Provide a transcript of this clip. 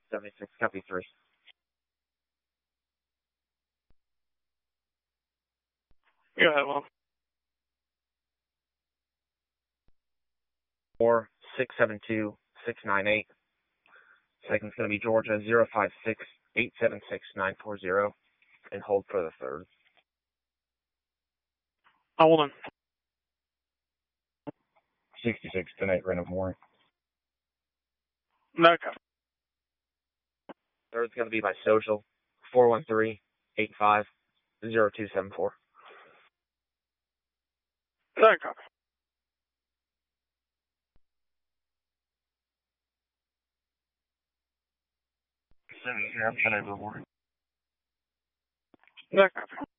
76, copy 3. Go ahead, Will. 4672698. Second's going to be Georgia 056876940, and hold for the third. Hold on. 66 tonight, Random Warrant. No copy. Third's going to be by social 413850274. No copy. No copy.